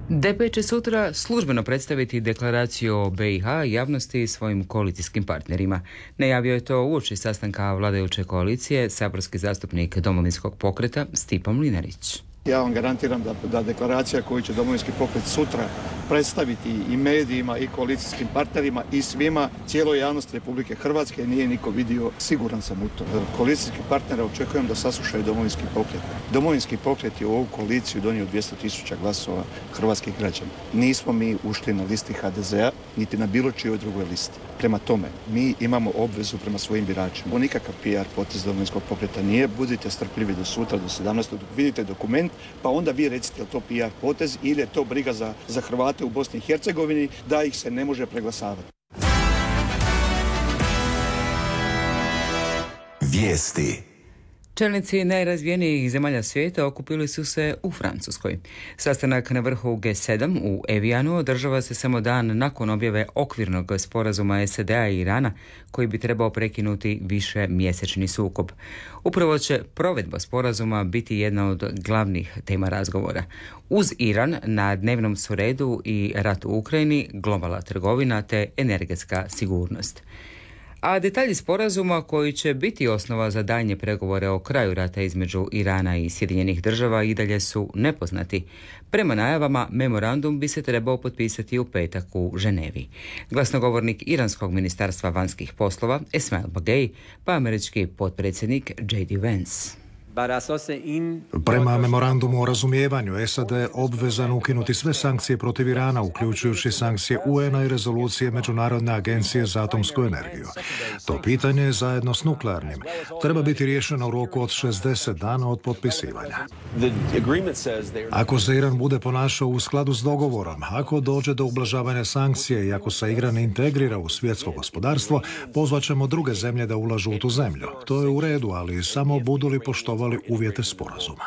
DP će sutra službeno predstaviti deklaraciju o BiH javnosti i svojim koalicijskim partnerima. Najavio je to uoči sastanka vladajuće koalicije saborski zastupnik Domovinskog pokreta Stipo Mlinarić. Ja vam garantiram da deklaracija koju će Domovinski pokret sutra predstaviti i medijima i koalicijskim partnerima i svima, cijeloj javnosti Republike Hrvatske nije niko vidio, siguran sam u to. Koalicijski partnera očekujem da saslušaju Domovinski pokret. Domovinski pokret je u ovu koaliciju donio 200.000 glasova hrvatskih građana. Nismo mi ušli na listi HDZ-a, niti na bilo čijoj drugoj listi. Prema tome, mi imamo obvezu prema svojim biračima. Ovo nikakav PR potez Domovinskog pokreta nije. Budite strpljivi do sutra, do 17. dok vidite dokument, pa onda vi recite je to PR potez ili je to briga za Hrvate u Bosni i Hercegovini da ih se ne može preglasavati. Vijesti. Čelnici najrazvijenijih zemalja svijeta okupili su se u Francuskoj. Sastanak na vrhu G7 u Evianu održava se samo dan nakon objave okvirnog sporazuma SAD-a i Irana, koji bi trebao prekinuti više mjesečni sukob. Upravo će provedba sporazuma biti jedna od glavnih tema razgovora. Uz Iran na dnevnom su redu i rat u Ukrajini, globalna trgovina te energetska sigurnost. A detalji sporazuma koji će biti osnova za daljnje pregovore o kraju rata između Irana i Sjedinjenih Država i dalje su nepoznati. Prema najavama, memorandum bi se trebao potpisati u petak u Ženevi. Glasnogovornik Iranskog ministarstva vanjskih poslova Esmail Bagei pa američki potpredsjednik J.D. Vance. Prema memorandumu o razumijevanju, SAD je obvezan ukinuti sve sankcije protiv Irana, uključujući sankcije UN-a i rezolucije Međunarodne agencije za atomsku energiju. To pitanje, zajedno s nuklearnim, treba biti riješeno u roku od 60 dana od potpisivanja. Ako se Iran bude ponašao u skladu s dogovorom, ako dođe do ublažavanja sankcije i ako se Iran integrira u svjetsko gospodarstvo, pozvat ćemo druge zemlje da ulažu u tu zemlju. To je u redu, ali samo budu li poštovali uvjete sporazuma.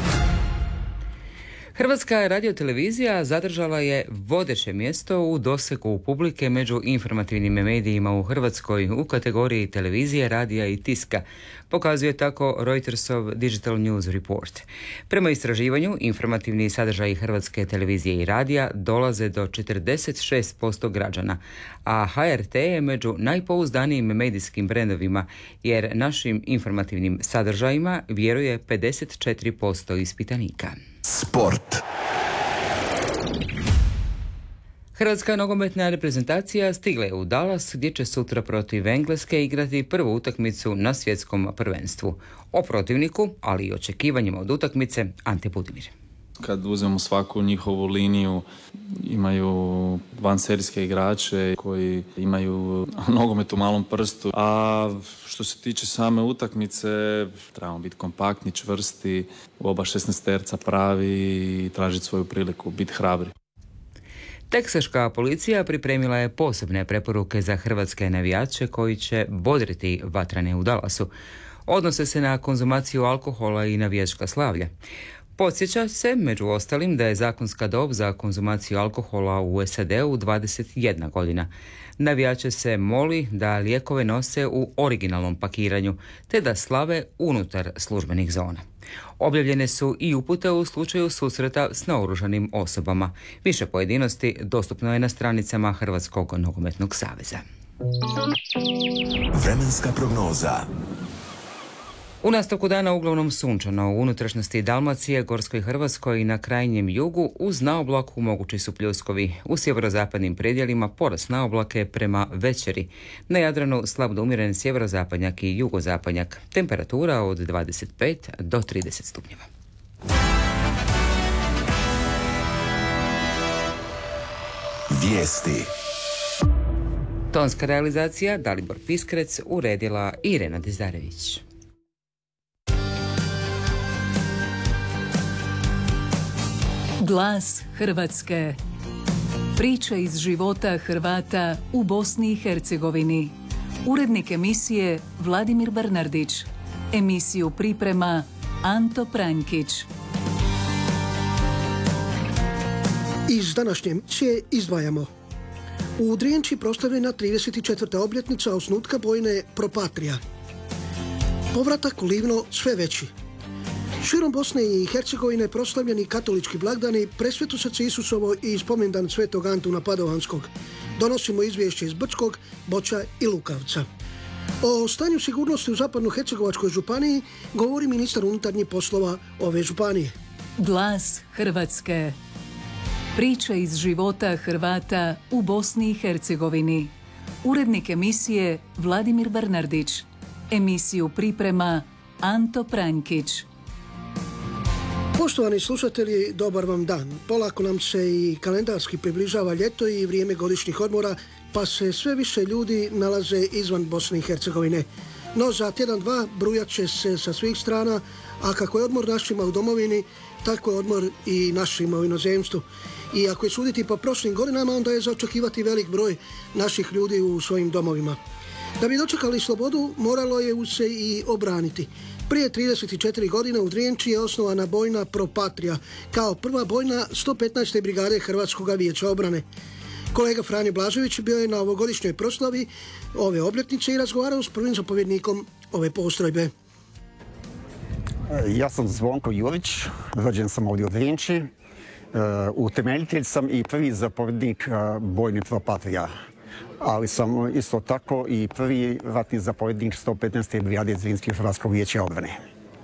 Hrvatska radiotelevizija zadržala je vodeće mjesto u dosegu publike među informativnim medijima u Hrvatskoj u kategoriji televizije, radija i tiska, pokazuje tako Reutersov Digital News Report. Prema istraživanju, informativni sadržaji Hrvatske televizije i radija dolaze do 46% građana, a HRT je među najpouzdanijim medijskim brendovima, jer našim informativnim sadržajima vjeruje 54% ispitanika. Sport. Hrvatska nogometna reprezentacija stigla je u Dallas gdje će sutra protiv Engleske igrati prvu utakmicu na svjetskom prvenstvu. O protivniku, ali i očekivanjima od utakmice, Ante Budimir. Kad uzmemo svaku njihovu liniju, imaju vanserijske igrače koji imaju nogomet u malom prstu. A što se tiče same utakmice, trebamo biti kompaktni, čvrsti, u oba 16-terca pravi i tražiti svoju priliku, biti hrabri. Teksaška policija pripremila je posebne preporuke za hrvatske navijače koji će bodriti vatrane u Dallasu. Odnose se na konzumaciju alkohola i navijačka slavlja. Podsjeća se, među ostalim, da je zakonska dob za konzumaciju alkohola u SAD-u 21 godina. Navijače se moli da lijekove nose u originalnom pakiranju, te da slave unutar službenih zona. Objavljene su i upute u slučaju susreta s naoružanim osobama. Više pojedinosti dostupno je na stranicama Hrvatskog nogometnog saveza. Vremenska prognoza. U nastavku dana uglavnom sunčano, u unutrašnjosti Dalmacije, Gorskoj Hrvatskoj i na krajnjem jugu uz naoblaku mogući su pljuskovi. U sjeverozapadnim predjelima porast naoblake prema večeri. Na Jadranu slab do umjeren sjeverozapadnjak i jugozapadnjak. Temperatura od 25 do 30 stupnjeva. Vijesti. Tonska realizacija Dalibor Piskrec, uredila Irena Dizdarević. Glas Hrvatske. Priče iz života Hrvata u Bosni i Hercegovini. Urednik emisije Vladimir Bernardić. Emisiju priprema Anto Pranjkić. Iz današnje emisije izdvajamo. U Drijenči proslavljena 34. obljetnica osnutka bojne Pro Patria. Povratak u Livno sve veći. Širom Bosne i Hercegovine proslavljeni katolički blagdani, Presveto srce Isusovo i spomendan Svetog Antuna Padovanskog. Donosimo izvješće iz Brčkog, Boča i Lukavca. O stanju sigurnosti u Zapadno-Hercegovačkoj županiji govori ministar unutarnjih poslova ove županije. Glas Hrvatske. Priče iz života Hrvata u Bosni i Hercegovini. Urednik emisije Vladimir Bernardić. Emisiju priprema Anto Pranjkić. Poštovani slušatelji, dobar vam dan. Polako nam se i kalendarski približava ljeto i vrijeme godišnjih odmora, pa se sve više ljudi nalaze izvan Bosne i Hercegovine. No za tjedan, dva brujat će se sa svih strana, a kako je odmor našima u domovini, tako je odmor i našima u inozemstvu. I ako je suditi po prošlim godinama, onda je za očekivati velik broj naših ljudi u svojim domovima. Da bi dočekali slobodu, moralo je se i obraniti. Prije 34 godine u Drijenči je osnovana bojna Pro Patria, kao prva bojna 115. brigade Hrvatskog vijeća obrane. Kolega Franjo Blažević bio je na ovogodišnjoj proslavi ove obljetnice i razgovarao s prvim zapovjednikom ove postrojbe. Ja sam Zvonko Jurić, rođen sam ovdje u Drijenči. Utemeljitelj sam i prvi zapovjednik bojne Pro Patria, ali sam isto tako i prvi ratni zapovjednik 115. brigade Zrinski Hrvatskog vijeća obrane.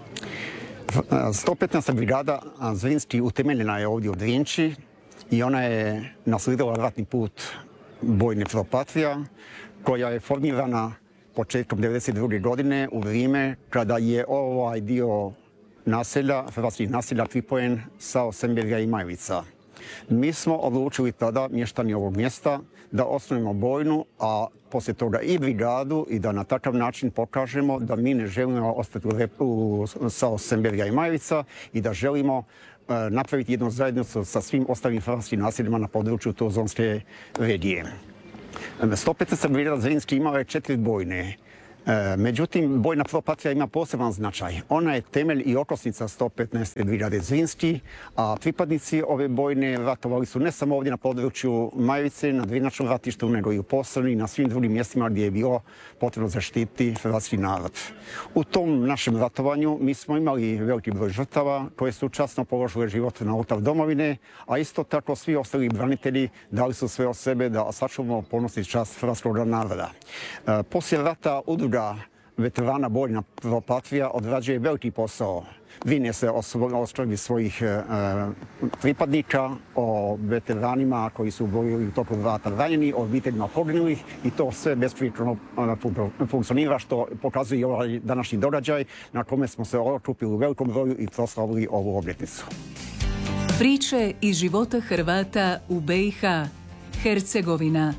115. brigada Zrinski utemeljena je ovdje u Drijenči i ona je naslijedila ratni put bojne Pro Patria, koja je formirana početkom 1992. godine u vrijeme kada je ovaj dio naselja, hrvatskih naselja pripojen sa Osemberga i Majvica. Mi smo odlučili tada, mještani ovog mjesta, da osnovimo bojnu, a poslije toga i brigadu i da na takav način pokažemo da mi ne želimo ostati sa Osemberga i Majvica i da želimo napraviti jednu zajednicu sa svim ostalim hrvatskim naseljima na području Tuzlanske regije. 115. brigada Zrinski imala je 4 bojne. Međutim, bojna Pro Patria ima poseban značaj. Ona je temelj i okosnica 115. brigade Zrinski, a pripadnici ove bojne ratovali su ne samo ovdje na području Majvice, na Drinačnom ratištu, nego i u Posavini i na svim drugim mjestima gdje je bilo potrebno zaštiti hrvatski narod. U tom našem ratovanju mi smo imali veliki broj žrtava koje su časno položile život na oltar domovine, a isto tako svi ostali branitelji dali su sve od sebe da sačuvamo ponos i čast hrvatskog naroda. Poslije rata udruga veterana bojna Pro Patria odrađuje veliki posao. Brine se o skrbi svojih pripadnika, o veteranima koji su bili u toku rata ranjeni, o obiteljima poginulih i to sve besprijekorno funkcionira, što pokazuje ovaj današnji događaj na kome smo se okupili u velikom broju i proslavili ovu obljetnicu. Priče iz života Hrvata u BiH, Hercegovina.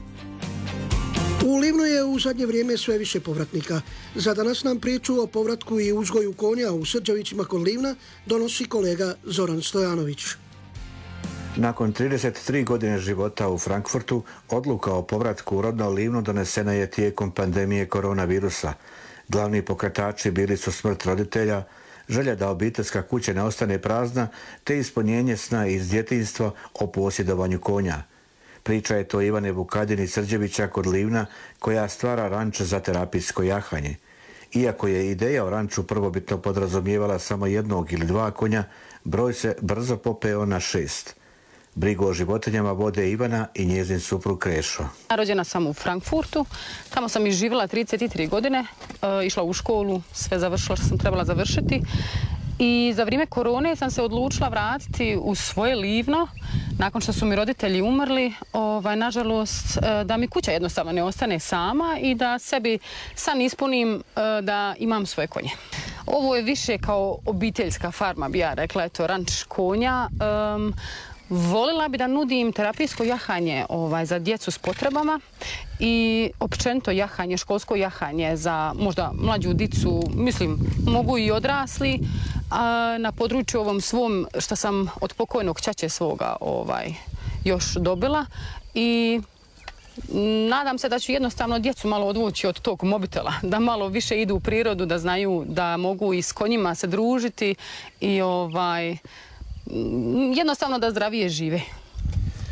U Livnu je u zadnje vrijeme sve više povratnika. Za danas nam priču o povratku i uzgoju konja u Srđevićima kod Livna donosi kolega Zoran Stojanović. Nakon 33 godine života u Frankfurtu, odluka o povratku u rodno Livno donesena je tijekom pandemije koronavirusa. Glavni pokretači bili su smrt roditelja, želja da obiteljska kuća ne ostane prazna, te ispunjenje sna iz djetinjstva o posjedovanju konja. Priča je to Ivane Vukadini Srđevića kod Livna, koja stvara ranč za terapijsko jahanje. Iako je ideja o ranču prvobitno podrazumijevala samo jednog ili dva konja, broj se brzo popeo na 6. Brigu o životinjama vode Ivana i njezin suprug Krešo. Rođena sam u Frankfurtu, tamo sam i živjela 33 godine, išla u školu, sve završila što sam trebala završiti. I za vrijeme korone sam se odlučila vratiti u svoje Livno, nakon što su mi roditelji umrli, nažalost, da mi kuća jednostavno ne ostane sama i da sebi san ispunim da imam svoje konje. Ovo je više kao obiteljska farma, bi ja rekla, eto, ranč konja. Volila bi da nudim terapijsko jahanje za djecu s potrebama i općenito jahanje, školsko jahanje za možda mlađu dicu, mislim, mogu i odrasli, a na području ovom svom što sam od pokojnog ćaće svoga još dobila i nadam se da ću jednostavno djecu malo odvući od tog mobitela, da malo više idu u prirodu, da znaju da mogu i s konjima se družiti i jednostavno da zdravije žive.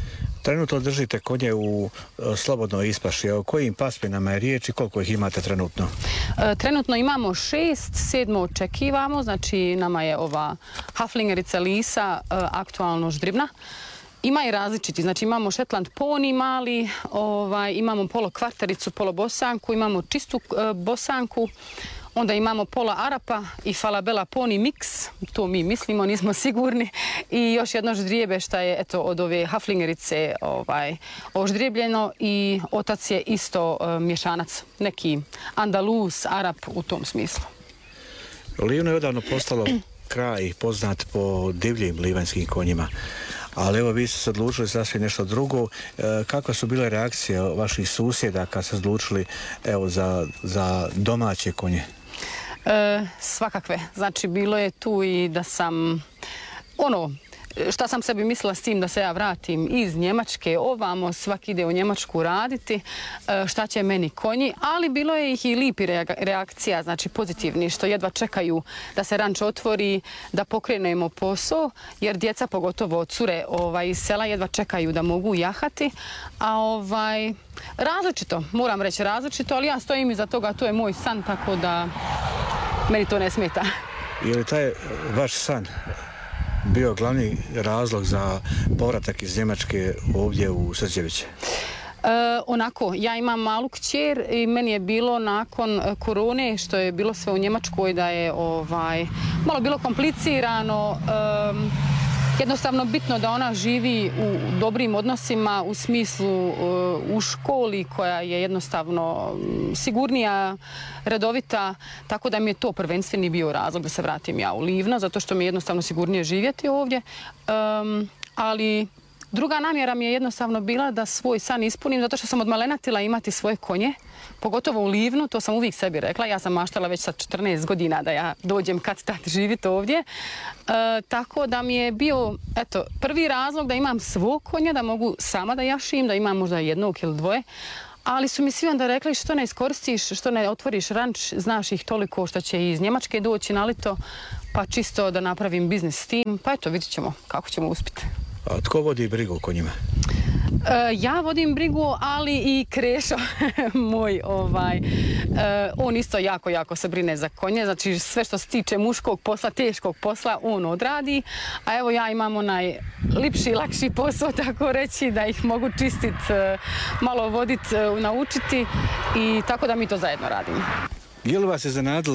Trenutno držite konje u slobodnoj ispaši. O kojim pasminama je riječ i koliko ih imate trenutno? Trenutno imamo 6, 7 očekivamo, znači nama je ova haflingerica Lisa aktualno ždribna. Ima i različiti, znači imamo Shetland poni mali, imamo polo kvartaricu, polo bosanku, imamo čistu bosanku, onda imamo pola arapa i falabela poni mix, to mi mislimo, nismo sigurni, i još jedno ždrijebe što je od ove haflingerice oždrijebljeno i otac je isto mješanac, neki andalus, arap u tom smislu. Livno je odavno postalo kraj poznat po divljim livanjskim konjima. Ali evo, vi ste se odlučili sasvim nešto drugo. Kakve su bile reakcije vaših susjeda kad ste odlučili za domaće konje? Svakakve. Znači, bilo je tu i da sam, šta sam sebi mislila s tim da se ja vratim iz Njemačke ovamo, svaki ide u Njemačku raditi, šta će meni konji, ali bilo je ih i lipi reakcija, znači pozitivni, što jedva čekaju da se ranč otvori, da pokrenemo posao, jer djeca, pogotovo cure iz sela, jedva čekaju da mogu jahati, a različito, moram reći različito, ali ja stojim iza toga, to je moj san, tako da meni to ne smeta. Je li taj vaš san bio glavni razlog za povratak iz Njemačke ovdje u Srđeviće? Onako, ja imam malu kćer i meni je bilo nakon korone, što je bilo sve u Njemačkoj, da je malo bilo komplicirano. Jednostavno bitno da ona živi u dobrim odnosima, u smislu u školi koja je jednostavno sigurnija, redovita, tako da mi je to prvenstveni bio razlog da se vratim ja u Livno, zato što mi je jednostavno sigurnije živjeti ovdje. Ali druga namjera mi je jednostavno bila da svoj san ispunim, zato što sam od malena htjela imati svoje konje, pogotovo u Livnu, to sam uvijek sebi rekla. Ja sam maštala već sa 14 godina da ja dođem kad tad živjeti ovdje. Tako da mi je bio, prvi razlog da imam svog konja, da mogu sama da jašim, da imam možda jednog ili dvoje. Ali su mi svi onda rekli što ne iskoristiš, što ne otvoriš ranč, znaš ih toliko što će iz Njemačke doći na lito, pa čisto da napravim biznis s tim. Pa vidjet ćemo kako ćemo uspjeti. A tko vodi brigu o konjima? Ja vodim brigu, ali i Krešo moj, on isto jako se brine za konje, znači sve što se tiče muškog posla, teškog posla, on odradi, a evo ja imam onaj lipši, lakši posao, tako reći, da ih mogu čistiti, malo voditi, naučiti, i tako da mi to zajedno radimo. Je li vas iznenadilo